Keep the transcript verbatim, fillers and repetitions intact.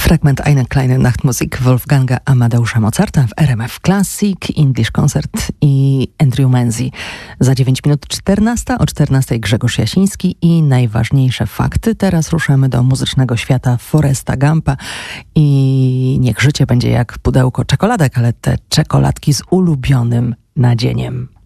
Fragment Eine kleine Nachtmusik Wolfganga Amadeusza Mozarta w R M F Classic, English Concert i Andrew Menzi. Za dziewięć minut czternasta, o czternastej Grzegorz Jasiński i najważniejsze fakty. Teraz ruszamy do muzycznego świata Foresta Gumpa i niech życie będzie jak pudełko czekoladek, ale te czekoladki z ulubionym nadzieniem.